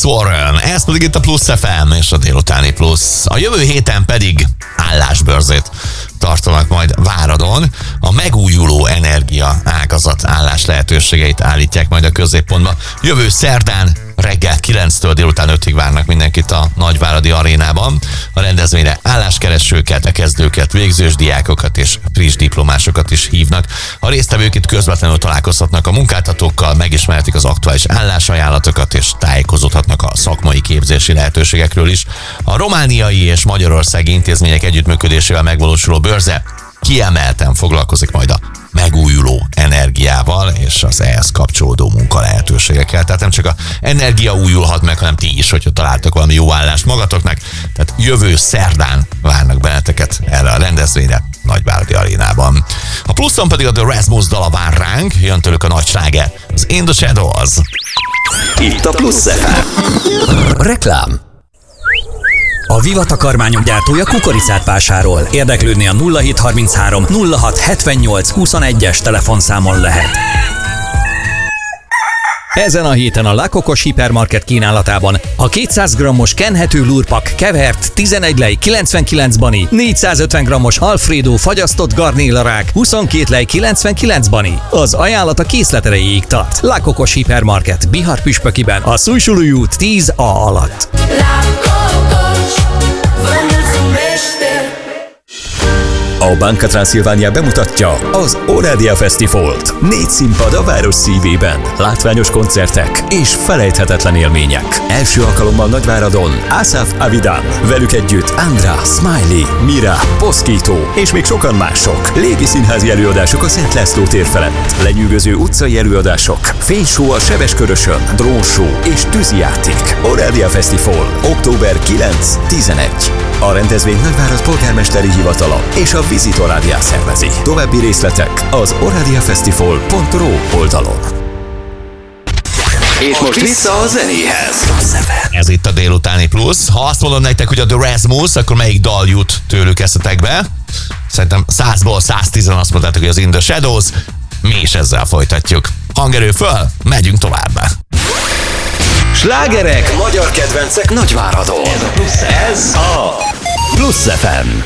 Alex Warren, ez pedig itt a Plusz FM és a délutáni Plusz. A jövő héten pedig állásbörzét tartanak majd Váradon. A megújuló energia ágazat állás lehetőségeit állítják majd a középpontba. Jövő szerdán reggel 9-től délután 5-ig várnak mindenkit a Nagyváradi Arénában. A rendezvényre álláskeresőket, kezdőket, végzős diákokat és friss diplomásokat is hívnak. A résztvevők itt közvetlenül találkozhatnak a munkáltatókkal, megismerhetik az aktuális állásajánlatokat és tájékozódhatnak a szakmai képzési lehetőségekről is. A romániai és magyarországi intézmények együttműködésével megvalósuló bőrze kiemelten foglalkozik majd a megújuló energiával és az ehhez kapcsolódó munkalehetőségekkel. Tehát nem csak a energia újulhat meg, hanem ti is, hogyha találtok valami jó állást magatoknak. Tehát jövő szerdán várnak benneteket erre a rendezvényre Nagyváradi Arénában. A pluszon pedig a The Rasmus dala vár ránk, jön tőlük a nagy sláger, az In The Shadows. Itt a Plusz FM. Reklám. A Viva takarmányok gyártója kukoricát vásárol. Érdeklődni a 0733 06 78 21-es telefonszámon lehet. Ezen a héten a La Cocos Hipermarket kínálatában a 200 g-os kenhető lurpak kevert 11 lej 99 bani, 450 g-os Alfredo fagyasztott garnélarák 22 lej 99 bani. Az ajánlat a készlet erejéig tart. La Cocos Hipermarket Bihar Püspökiben a Szújsulúi út 10A alatt. A Banca Transilvania bemutatja az Orádia Fesztivált. 4 színpad a város szívében, látványos koncertek és felejthetetlen élmények. Első alkalommal Nagyváradon Asaf Avidan, velük együtt Andra, Smiley, Mira, Poszkító és még sokan mások. Légi színházi előadások a Szent László tér felett, lenyűgöző utcai előadások, fényshow a Sebeskörösön, drónshow és tűzijáték. Orádia Fesztivál, október 9-11. A rendezvény Nagyvárad polgármesteri hivatala és a Visit Orádia szervezi. További részletek az oradiafestival.ru oldalon. És most vissza a zenéhez. Ez itt a délutáni Plusz. Ha azt mondom nektek, hogy a The Rasmus, akkor melyik dal jut tőlük eszetekbe? Szerintem 100-ból 110 azt mondtátok, hogy az In The Shadows. Mi is ezzel folytatjuk. Hangerő föl, megyünk tovább. Slágerek, magyar kedvencek Nagyváradon. Ez a Plusz FM.